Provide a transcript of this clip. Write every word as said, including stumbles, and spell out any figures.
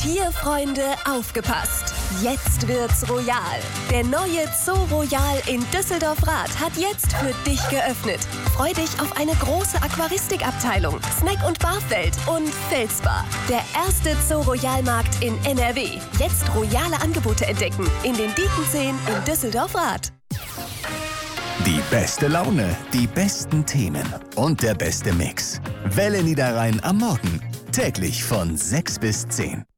Tierfreunde, aufgepasst! Jetzt wird's royal. Der neue Zoo Royal in Düsseldorf-Rath hat jetzt für dich geöffnet. Freu dich auf eine große Aquaristikabteilung, Snack- und Barfwelt und Felsbar. Der erste Zoo Royal-Markt in N R W. Jetzt royale Angebote entdecken in den Diekenzehen in Düsseldorf-Rath. Die beste Laune, die besten Themen und der beste Mix. Welle Niederrhein am Morgen. Täglich von sechs bis zehn.